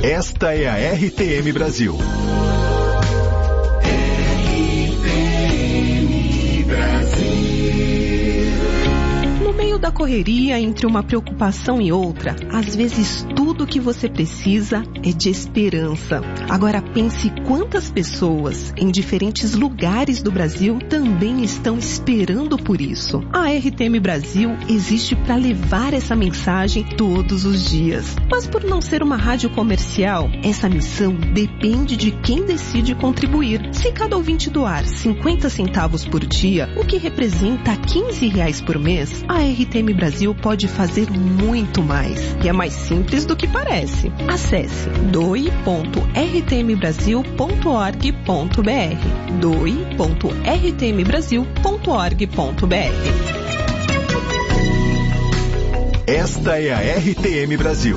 Esta é a RTM Brasil. RTM Brasil. No meio da correria, entre uma preocupação e outra, às vezes tudo o que você precisa é de esperança. Agora pense quantas pessoas em diferentes lugares do Brasil também estão esperando por isso. A RTM Brasil existe para levar essa mensagem todos os dias. Mas por não ser uma rádio comercial, essa missão depende de quem decide contribuir. Se cada ouvinte doar 50 centavos por dia, o que representa R$15 por mês, a RTM Brasil pode fazer muito mais. E é mais simples do que parece. Acesse doe.rtmbrasil.org.br doe.rtmbrasil.org.br. Esta é a RTM Brasil.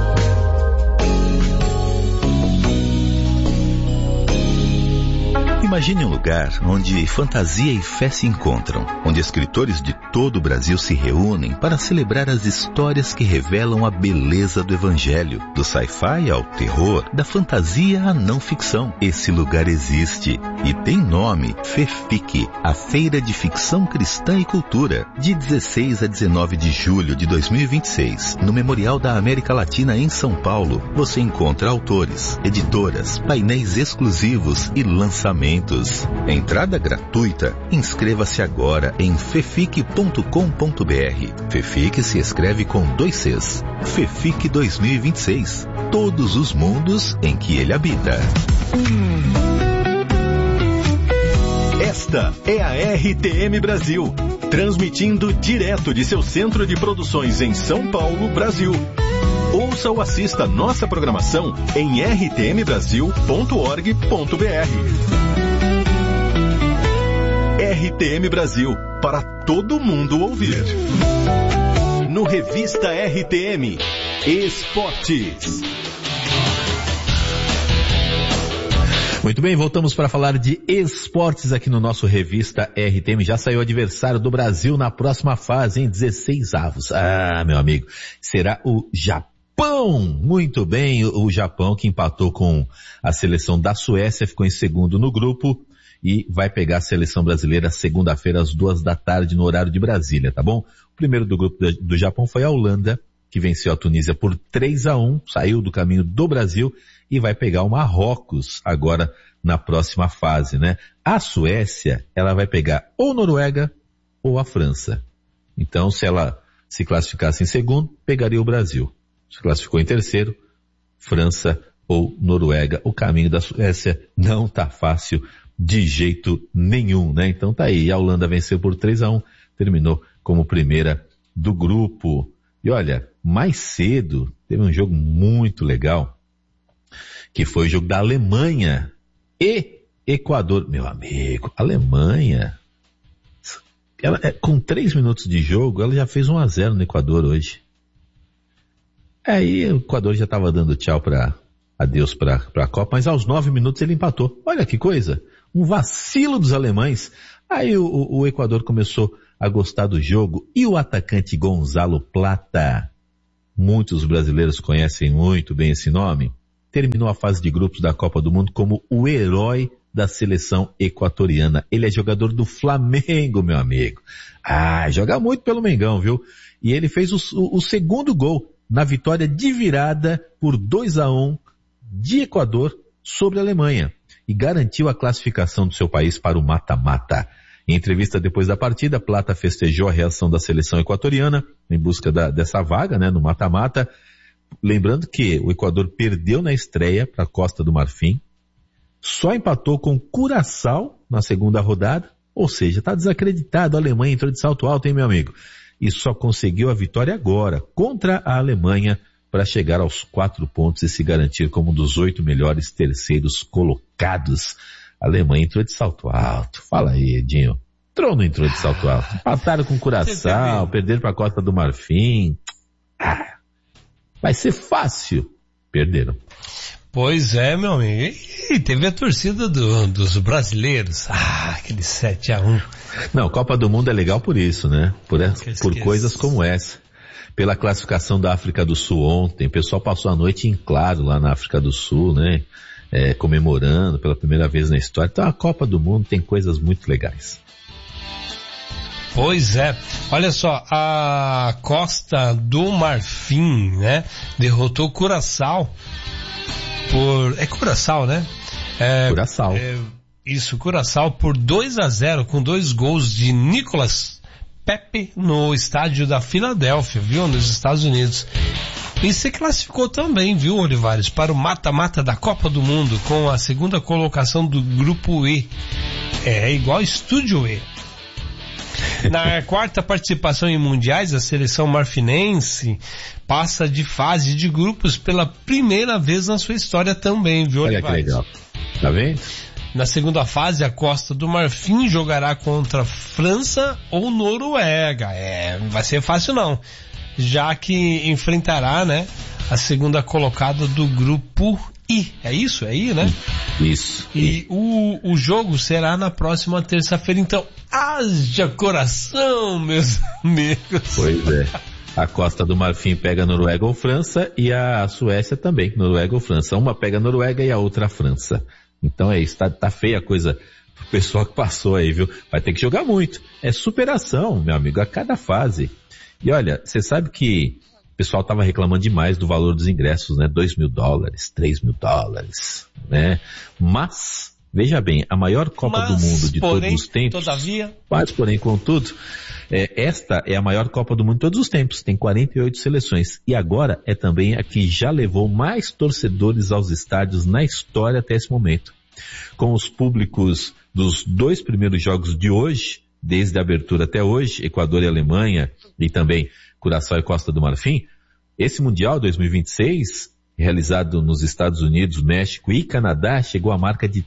Imagine um lugar onde fantasia e fé se encontram, onde escritores de todo o Brasil se reúnem para celebrar as histórias que revelam a beleza do evangelho, do sci-fi ao terror, da fantasia à não ficção. Esse lugar existe e tem nome: FEFIC, a Feira de Ficção Cristã e Cultura, de 16 a 19 de julho de 2026, no Memorial da América Latina em São Paulo. Você encontra autores, editoras, painéis exclusivos e lançamentos. Entrada gratuita. Inscreva-se agora em fefic.com.br. FEFIC se escreve com 2 Cs. FEFIC 2026. Todos os mundos em que ele habita. Esta é a RTM Brasil, transmitindo direto de seu centro de produções em São Paulo, Brasil. Ouça ou assista nossa programação em rtmbrasil.org.br. RTM Brasil, para todo mundo ouvir. No Revista RTM, Esportes. Muito bem, voltamos para falar de esportes aqui no nosso Revista RTM. Já saiu o adversário do Brasil na próxima fase, em 16avos. Ah, meu amigo, será o Japão. Muito bem, o Japão que empatou com a seleção da Suécia, ficou em segundo no grupo e vai pegar a seleção brasileira segunda-feira às 14h no horário de Brasília, tá bom? O primeiro do grupo do Japão foi a Holanda, que venceu a Tunísia por 3-1, saiu do caminho do Brasil e vai pegar o Marrocos agora na próxima fase, né? A Suécia, ela vai pegar ou Noruega ou a França. Então, se ela se classificasse em segundo, pegaria o Brasil. Se classificou em terceiro, França ou Noruega. O caminho da Suécia não tá fácil de jeito nenhum, né? Então tá aí, a Holanda venceu por 3-1, terminou como primeira do grupo. E olha, mais cedo teve um jogo muito legal, que foi o jogo da Alemanha e Equador. Meu amigo, Alemanha, ela, com 3 minutos de jogo, ela já fez 1-0 no Equador hoje. Aí o Equador já estava dando tchau adeus para a Copa, mas aos 9 minutos ele empatou. Olha que coisa, um vacilo dos alemães. Aí o Equador começou a gostar do jogo e o atacante Gonzalo Plata, muitos brasileiros conhecem muito bem esse nome, terminou a fase de grupos da Copa do Mundo como o herói da seleção equatoriana. Ele é jogador do Flamengo, meu amigo. Ah, joga muito pelo Mengão, viu? E ele fez o segundo gol na vitória de virada por 2-1 de Equador sobre a Alemanha e garantiu a classificação do seu país para o mata-mata. Em entrevista depois da partida, Plata festejou a reação da seleção equatoriana em busca dessa vaga, né, no mata-mata. Lembrando que o Equador perdeu na estreia para a Costa do Marfim, só empatou com Curaçao na segunda rodada, ou seja, está desacreditado. A Alemanha entrou de salto alto, hein, meu amigo? E só conseguiu a vitória agora contra a Alemanha para chegar aos 4 pontos e se garantir como um dos 8 melhores terceiros colocados. A Alemanha entrou de salto alto. Fala aí, Edinho. Entrou ou não entrou de salto alto? Empataram com Curaçao, perderam para a Costa do Marfim. Vai ser fácil. Perderam. Pois é, meu amigo. E teve a torcida dos brasileiros. Aquele 7-1. Não, Copa do Mundo é legal por isso, né? Por coisas como essa. pela classificação da África do Sul ontem. O pessoal passou a noite em claro lá na África do Sul, né? Comemorando pela primeira vez na história. Então a Copa do Mundo tem coisas muito legais. Pois é, olha só, a Costa do Marfim, né, derrotou Curaçao é Curaçao, né? Curaçao. Isso, Curaçao por 2-0, com 2 gols de Nicolas Pepe no estádio da Filadélfia, viu, nos Estados Unidos. E se classificou também, viu, Olivares, para o mata-mata da Copa do Mundo, com a segunda colocação do Grupo E. É igual Estúdio E. Na quarta participação em mundiais, a seleção marfinense passa de fase de grupos pela primeira vez na sua história também, viu, Olha que legal. Tá vendo? Na segunda fase, a Costa do Marfim jogará contra França ou Noruega. Vai ser fácil não, já que enfrentará, né, a segunda colocada do grupo I. É isso? É I, né? Isso. E o jogo será na próxima terça-feira, então haja coração, meus amigos. Pois é. A Costa do Marfim pega Noruega ou França e a Suécia também, Noruega ou França. Uma pega a Noruega e a outra a França. Então é isso, tá feia a coisa pro pessoal que passou aí, viu? Vai ter que jogar muito. É superação, meu amigo, a cada fase. E olha, você sabe que o pessoal tava reclamando demais do valor dos ingressos, né? $2.000, $3.000, né? Mas, veja bem, a maior Copa do Mundo de todos os tempos... Todavia... Mas, porém, contudo, esta é a maior Copa do Mundo de todos os tempos. Tem 48 seleções. E agora é também a que já levou mais torcedores aos estádios na história até esse momento. Com os públicos dos 2 primeiros jogos de hoje, desde a abertura até hoje, Equador e Alemanha, e também Curaçao e Costa do Marfim, esse Mundial 2026, realizado nos Estados Unidos, México e Canadá, chegou à marca de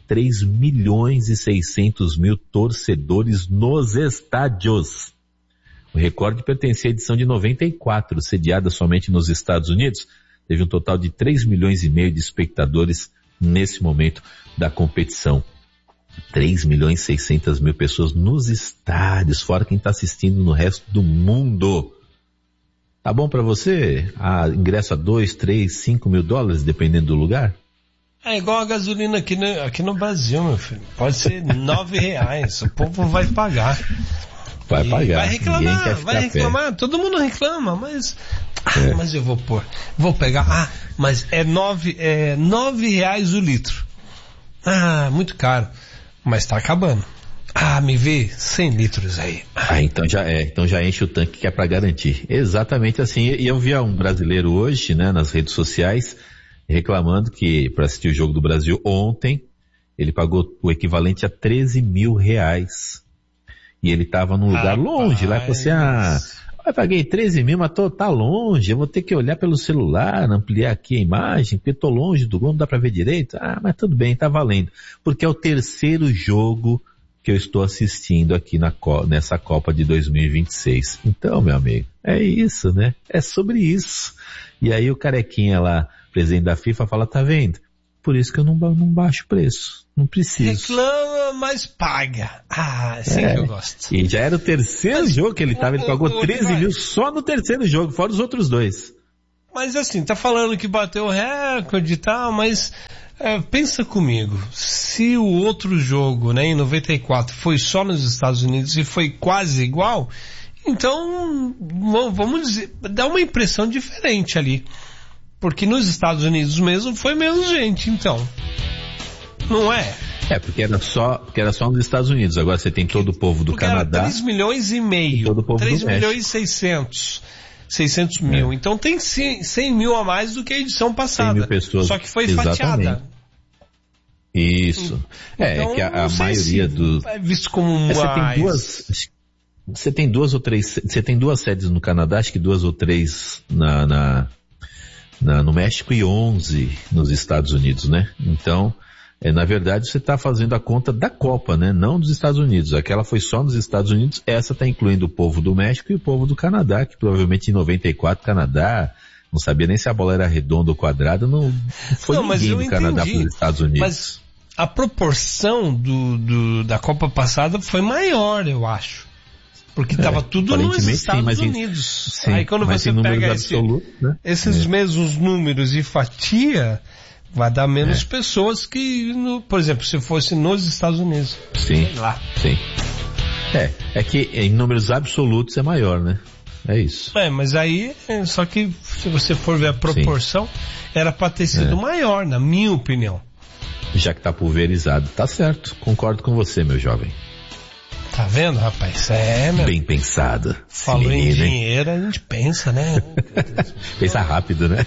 3.600.000 torcedores nos estádios. O recorde pertencia à edição de 94, sediada somente nos Estados Unidos. Teve um total de 3,5 milhões de espectadores nesse momento da competição. 3.600.000 pessoas nos estádios, fora quem está assistindo no resto do mundo. Tá bom para você? Ingresso a $2, 3, 5 mil dólares, dependendo do lugar? É igual a gasolina aqui no Brasil, meu filho. Pode ser R$9. O povo vai pagar. Vai pagar. Vai reclamar. Todo mundo reclama, mas... mas eu vou pôr. Vou pegar. Mas é R$9 o litro. Muito caro. Mas tá acabando. Me vê 100 litros aí. Então já enche o tanque que é para garantir. Exatamente assim. E eu vi um brasileiro hoje, né, nas redes sociais, reclamando que para assistir o jogo do Brasil ontem, ele pagou o equivalente a R$13.000. E ele estava num lugar longe, lá, e falou assim, eu paguei 13 mil, mas tá longe, eu vou ter que olhar pelo celular, ampliar aqui a imagem, porque tô longe do gol, não dá para ver direito. Mas tudo bem, tá valendo. Porque é o terceiro jogo que eu estou assistindo aqui nessa Copa de 2026. Então, meu amigo, é isso, né? É sobre isso. E aí o carequinha lá, presidente da FIFA, fala, tá vendo? Por isso que eu não baixo o preço. Não preciso. Reclama, mas paga. Assim que eu gosto. E já era o terceiro jogo que ele tava, ele pagou 13 mil só no terceiro jogo, fora os outros 2. Mas assim, tá falando que bateu o recorde e tal, mas pensa comigo, se o outro jogo, né, em 94 foi só nos Estados Unidos e foi quase igual, então, vamos dizer, dá uma impressão diferente ali. Porque nos Estados Unidos mesmo foi menos gente, então. Não é? Porque era só nos Estados Unidos. Agora você tem todo o povo do Canadá. 3,5 milhões. Todo o povo 3 do milhões México. 600 mil. Então tem 100 mil a mais do que a edição passada. 100 mil pessoas. Só que foi Exatamente. Fatiada. Isso. Então, que a maioria dos... É visto como mais... Você tem duas ou três... Você tem 2 sedes no Canadá, acho que 2 ou 3 no México e 11 nos Estados Unidos, né? Então, na verdade, você está fazendo a conta da Copa, né? Não dos Estados Unidos. Aquela foi só nos Estados Unidos, essa está incluindo o povo do México e o povo do Canadá, que provavelmente em 94, Canadá, não sabia nem se a bola era redonda ou quadrada, não foi ninguém do Canadá para os Estados Unidos. Mas a proporção da Copa passada foi maior, eu acho. Porque estava tudo nos Estados Unidos. Aí quando você pega esses mesmos números e fatia, vai dar menos pessoas que, por exemplo, se fosse nos Estados Unidos. Sim, lá. Sim. É que em números absolutos é maior, né? É isso. Mas aí, só que se você for ver a proporção, era para ter sido maior, na minha opinião. Já que tá pulverizado. Tá certo, concordo com você, meu jovem. Tá vendo, rapaz? Meu. Bem pensado. Falou em dinheiro, a gente pensa, né? Pensa rápido, né?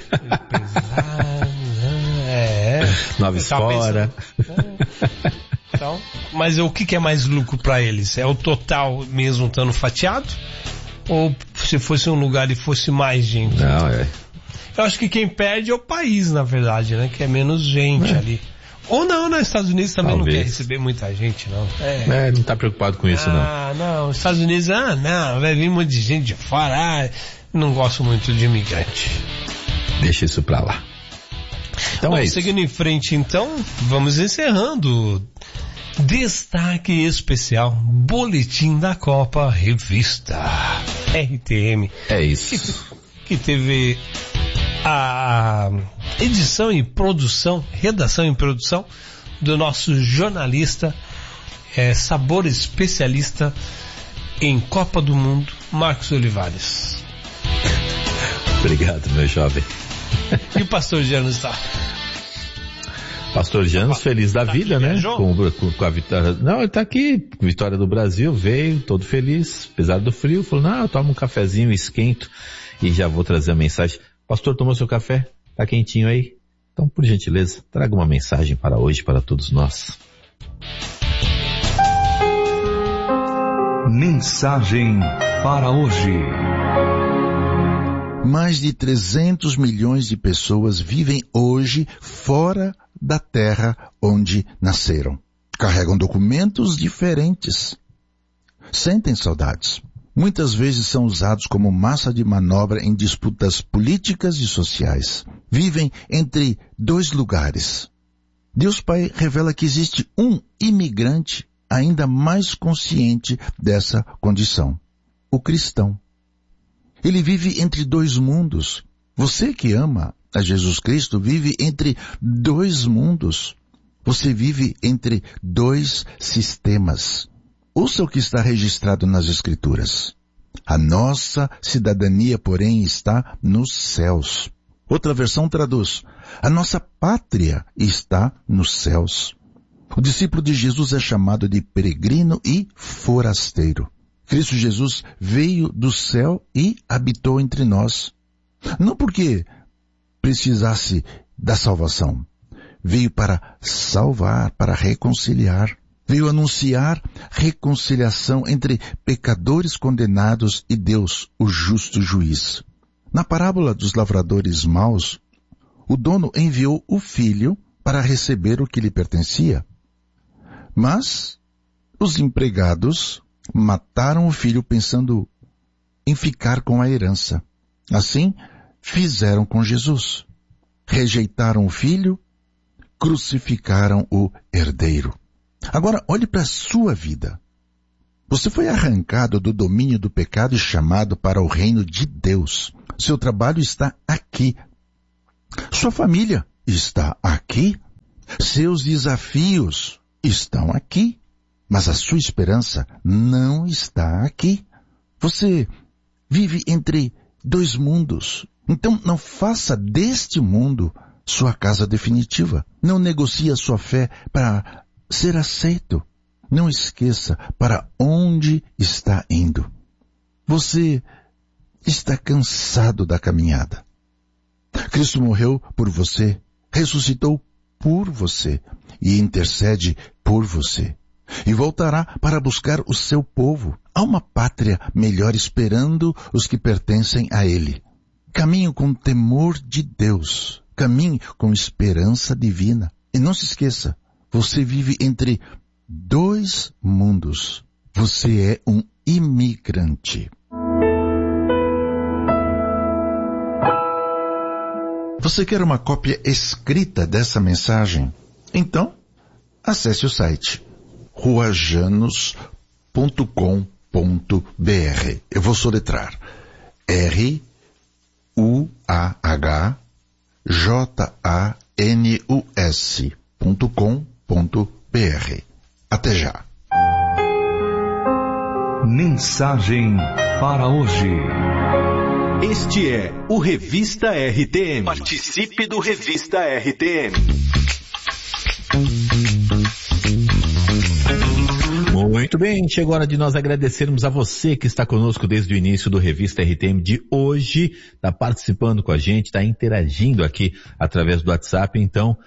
Noves fora. Então, mas o que é mais lucro para eles? É o total mesmo estando fatiado? Ou se fosse um lugar e fosse mais gente? Não, Eu acho que quem perde é o país, na verdade, né? Que é menos gente ali. Ou não, nos Estados Unidos também Talvez. Não quer receber muita gente, não. Não tá preocupado com isso, não. Não, os Estados Unidos, não, vai vir um monte de gente de fora, não gosto muito de imigrante. Deixa isso pra lá. Então Bom, é isso. Seguindo em frente, então, vamos encerrando. Destaque especial, Boletim da Copa, revista RTM. É isso. Que teve a edição e produção, redação e produção do nosso jornalista, sabor especialista em Copa do Mundo, Marcos Olivares. Obrigado, meu jovem. E o pastor Janos está? Pastor Janos, feliz da vida, né? Com a vitória. Não, ele tá aqui, vitória do Brasil, veio todo feliz, apesar do frio, falou, eu tomo um cafezinho, esquento e já vou trazer a mensagem. Pastor, tomou seu café? Tá quentinho aí? Então, por gentileza, traga uma mensagem para hoje, para todos nós. Mensagem para hoje. Mais de 300 milhões de pessoas vivem hoje fora da terra onde nasceram. Carregam documentos diferentes. Sentem saudades. Muitas vezes são usados como massa de manobra em disputas políticas e sociais. Vivem entre dois lugares. Deus Pai revela que existe um imigrante ainda mais consciente dessa condição. O cristão. Ele vive entre dois mundos. Você que ama a Jesus Cristo vive entre dois mundos. Você vive entre dois sistemas. Ouça o que está registrado nas Escrituras. A nossa cidadania, porém, está nos céus. Outra versão traduz: a nossa pátria está nos céus. O discípulo de Jesus é chamado de peregrino e forasteiro. Cristo Jesus veio do céu e habitou entre nós. Não porque precisasse da salvação. Veio para salvar, para reconciliar. Veio anunciar reconciliação entre pecadores condenados e Deus, o justo juiz. Na parábola dos lavradores maus, o dono enviou o filho para receber o que lhe pertencia. Mas os empregados mataram o filho pensando em ficar com a herança. Assim, fizeram com Jesus. Rejeitaram o filho, crucificaram o herdeiro. Agora, olhe para a sua vida. Você foi arrancado do domínio do pecado e chamado para o reino de Deus. Seu trabalho está aqui. Sua família está aqui. Seus desafios estão aqui. Mas a sua esperança não está aqui. Você vive entre dois mundos. Então não faça deste mundo sua casa definitiva. Não negocie a sua fé para ser aceito. Não esqueça para onde está indo. Você está cansado da caminhada. Cristo morreu por você, ressuscitou por você e intercede por você. E voltará para buscar o seu povo. Há uma pátria melhor esperando os que pertencem a Ele. Caminhe com temor de Deus. Caminhe com esperança divina. E não se esqueça, você vive entre dois mundos. Você é um imigrante. Você quer uma cópia escrita dessa mensagem? Então, acesse o site ruajanos.com.br. Eu vou soletrar. ruahjanus.com.br. Até já. Mensagem para hoje. Este é o Revista RTM. Participe do Revista RTM. Muito bem, chegou a hora de nós agradecermos a você que está conosco desde o início do Revista RTM de hoje, está participando com a gente, está interagindo aqui através do WhatsApp. Então,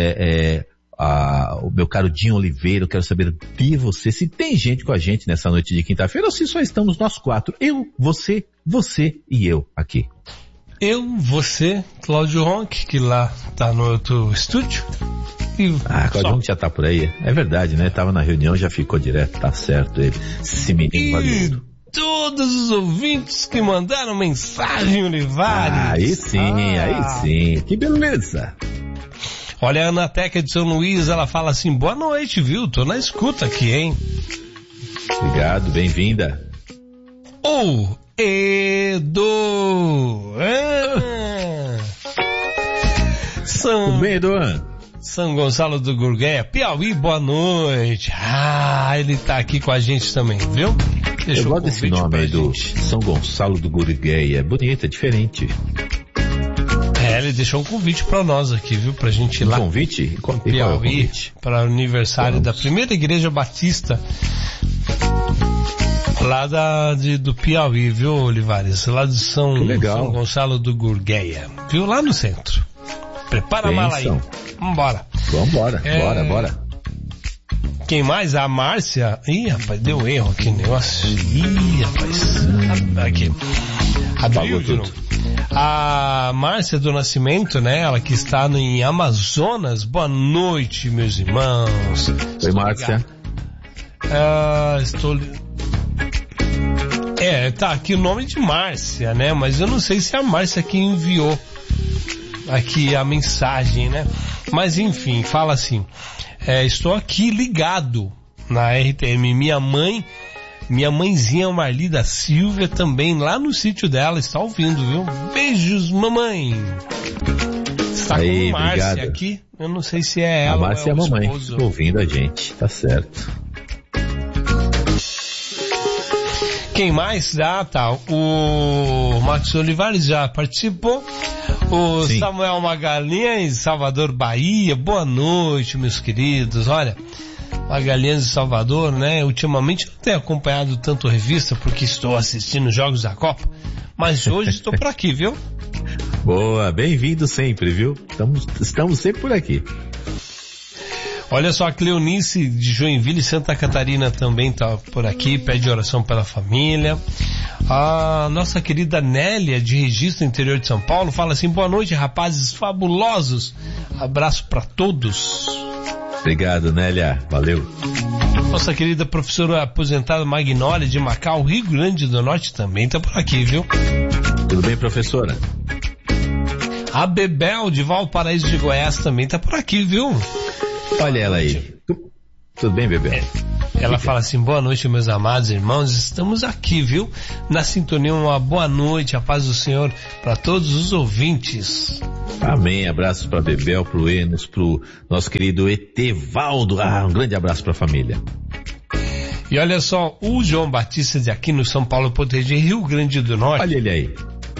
o meu caro Dinho Oliveira, eu quero saber de você, se tem gente com a gente nessa noite de quinta-feira ou se só estamos nós quatro, eu, você e eu aqui. Eu, você, Cláudio Ronck, que lá tá no outro estúdio. Cláudio Ronck já tá por aí. É verdade, né? Tava na reunião, já ficou direto, tá certo ele. Esse menino valioso. Todos os ouvintes que mandaram mensagem, Olivares. Aí sim. Que beleza. Olha, a Ana Teca de São Luís, ela fala assim, boa noite, viu? Tô na escuta aqui, hein? Obrigado, bem-vinda. Edu! Tudo bem, Edu? São Gonçalo do Gurgueia, Piauí, boa noite. Ele tá aqui com a gente também, viu? Eu gosto desse nome aí do São Gonçalo do Gurgueia, é bonito, é diferente. Ele deixou um convite pra nós aqui, viu? Pra gente ir lá. Convite? Piauí, para o aniversário da primeira igreja batista lá do Piauí, viu, Olivares? Lá de São Gonçalo do Gurgueia, viu? Lá no centro. Prepara a mala aí. Vambora. Bora. Quem mais? A Márcia. Ih, rapaz, deu erro aqui no negócio. Ih, rapaz. Aqui. Abriu de novo. A Márcia do Nascimento, né? Ela que está em Amazonas. Boa noite, meus irmãos. Oi, Márcia. Tá aqui o nome de Márcia, né? Mas eu não sei se é a Márcia que enviou aqui a mensagem, né? Mas enfim, fala assim, estou aqui ligado na RTM, minha mãezinha Marli da Silvia também lá no sítio dela está ouvindo, viu? Beijos, mamãe. Está com Márcia obrigado. Aqui, eu não sei se é ela. A Márcia é a mamãe, está ouvindo a gente, tá certo. Quem mais? Tá. O Marcos Olivares já participou. O Sim. Samuel Magalhães, Salvador, Bahia. Boa noite, meus queridos. Olha, Magalhães de Salvador, né? Ultimamente não tenho acompanhado tanto a revista porque estou assistindo jogos da Copa. Mas hoje estou por aqui, viu? Boa, bem-vindo sempre, viu? Estamos sempre por aqui. Olha só, a Cleonice de Joinville, Santa Catarina também está por aqui, pede oração pela família. A nossa querida Nélia de Registro, interior de São Paulo, fala assim, boa noite, rapazes fabulosos. Abraço para todos. Obrigado, Nélia. Valeu. Nossa querida professora aposentada Magnólia de Macau, Rio Grande do Norte, também está por aqui, viu? Tudo bem, professora? A Bebel de Valparaíso de Goiás também está por aqui, viu? Olha ela aí. Tudo bem, Bebel? Ela fala assim, boa noite, meus amados irmãos, estamos aqui, viu? Na sintonia, uma boa noite, a paz do Senhor para todos os ouvintes. Amém, abraços para Bebel, pro Enos, pro nosso querido Etevaldo, um grande abraço para a família. E olha só, o João Batista de Aquino, São Paulo, Potengi, Rio Grande do Norte. Olha ele aí.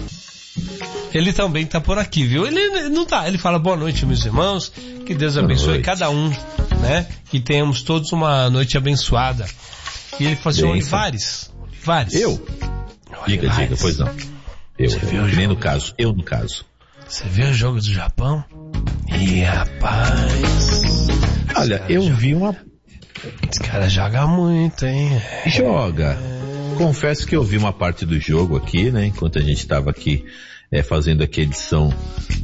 Ele também tá por aqui, viu? Ele não tá, ele fala boa noite, meus irmãos, que Deus abençoe cada um, né? Que tenhamos todos uma noite abençoada. E ele falou assim, Olivares. Eu? Diga, pois não. Nem no caso, eu no caso. Você viu o jogo do Japão? Ih, rapaz. Olha, eu vi uma... Esse cara joga muito, hein? Joga. Confesso que eu vi uma parte do jogo aqui, né? Enquanto a gente estava aqui fazendo aqui a edição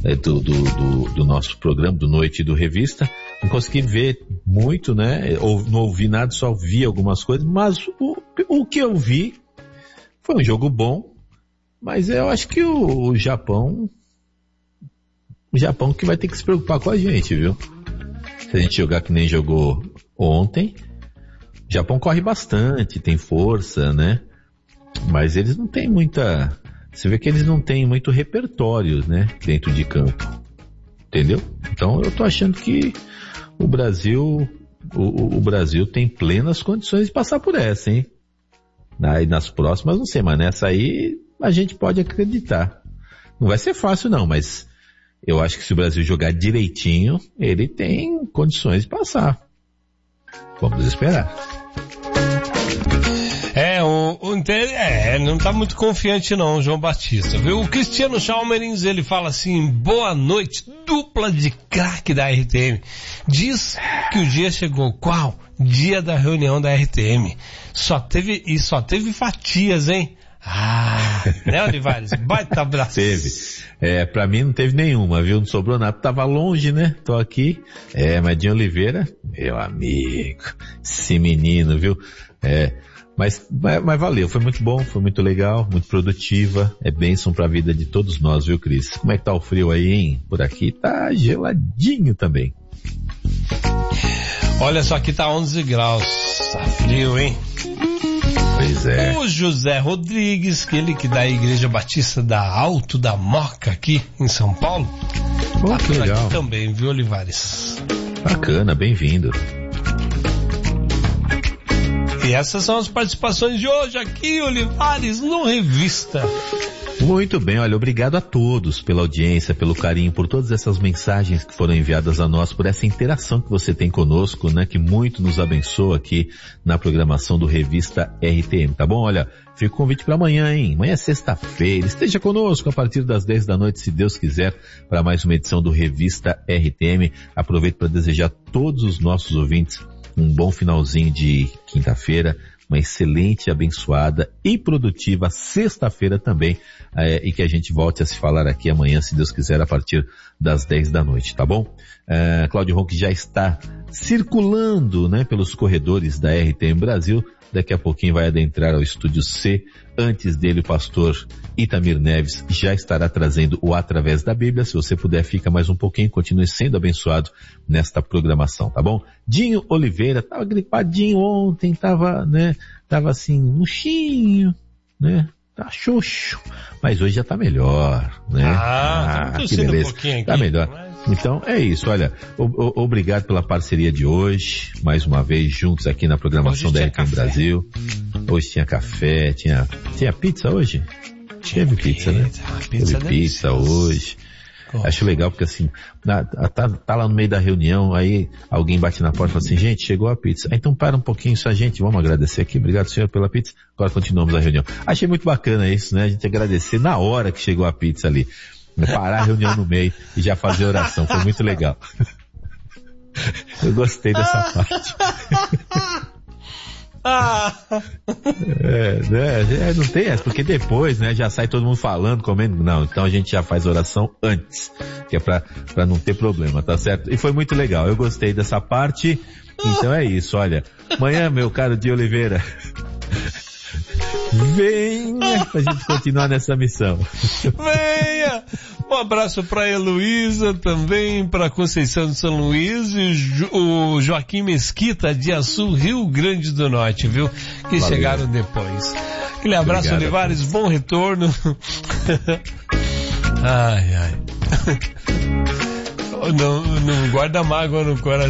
do nosso programa, do Noite e do Revista. Não consegui ver muito, né? Não ouvi nada, só vi algumas coisas. Mas o que eu vi foi um jogo bom. Mas eu acho que o Japão que vai ter que se preocupar com a gente, viu? Se a gente jogar que nem jogou ontem, O Japão corre bastante, tem força, né? Mas eles não têm muita... Você vê que eles não têm muito repertório, né? Dentro de campo. Entendeu? Então eu tô achando que o Brasil tem plenas condições de passar por essa, hein? Aí nas próximas não sei, mas nessa aí a gente pode acreditar. Não vai ser fácil não, mas eu acho que se o Brasil jogar direitinho, ele tem condições de passar. Vamos esperar. Não tá muito confiante não, o João Batista, viu? O Cristiano Chalmerins, ele fala assim: boa noite, dupla de craque da RTM. Diz que o dia chegou. Qual? Dia da reunião da RTM. Só teve fatias, hein? Né, Olivares? Baita abraço. Teve. Pra mim não teve nenhuma, viu? Não sobrou nada. Tava longe, né? Tô aqui. Mas de Oliveira, meu amigo, esse menino, viu? Mas valeu, foi muito bom, foi muito legal, muito produtiva, é bênção pra vida de todos nós, viu, Cris? Como é que tá o frio aí, hein? Por aqui tá geladinho também. Olha só, aqui tá 11 graus, tá frio, hein? Pois é. O José Rodrigues, ele que da Igreja Batista da Alto da Moca aqui em São Paulo, tá que por legal. aqui também, viu, Olivares? Bacana, bem-vindo. E essas são as participações de hoje aqui, Olivares, no Revista. Muito bem, olha, obrigado a todos pela audiência, pelo carinho, por todas essas mensagens que foram enviadas a nós, por essa interação que você tem conosco, né, que muito nos abençoa aqui na programação do Revista RTM, tá bom? Olha, fica o convite para amanhã, hein? Amanhã é sexta-feira, esteja conosco a partir das 10 da noite, se Deus quiser, para mais uma edição do Revista RTM. Aproveito para desejar a todos os nossos ouvintes um bom finalzinho de quinta-feira, uma excelente, abençoada e produtiva sexta-feira também, e que a gente volte a se falar aqui amanhã, se Deus quiser, a partir das 10 da noite, tá bom? Cláudio Ronque já está circulando, né, pelos corredores da RTM Brasil, daqui a pouquinho vai adentrar ao estúdio C. Antes dele, o pastor Itamir Neves já estará trazendo o Através da Bíblia. Se você puder, fica mais um pouquinho, continue sendo abençoado nesta programação, tá bom? Dinho Oliveira tava gripadinho ontem, tava assim, murchinho, né? Tá xoxo, mas hoje já tá melhor, né? Que beleza, tá melhor. Então é isso, olha, obrigado pela parceria de hoje, mais uma vez juntos aqui na programação da RTM Brasil. Hoje tinha café, tinha pizza hoje? Teve pizza, né? Teve pizza hoje. Acho legal porque assim, tá lá no meio da reunião, aí alguém bate na porta e fala assim: gente, chegou a pizza. Então para um pouquinho só, gente, vamos agradecer aqui, obrigado senhor pela pizza, agora continuamos a reunião. Achei muito bacana isso, né? A gente agradecer na hora que chegou a pizza ali. Parar a reunião no meio e já fazer oração, foi muito legal. Eu gostei dessa parte. Não tem essa, porque depois, né, já sai todo mundo falando, comendo, não, então a gente já faz oração antes, que é pra não ter problema, tá certo? E foi muito legal, eu gostei dessa parte, então é isso, olha, amanhã, meu caro Di Oliveira, venha pra gente continuar nessa missão. Venha! Um abraço pra Heloísa também, pra Conceição de São Luís e o Joaquim Mesquita de Açu, Rio Grande do Norte, viu? Que valeu. Chegaram depois. Aquele abraço, obrigado, Olivares, bom retorno. Ai. Não guarda mágoa no coração.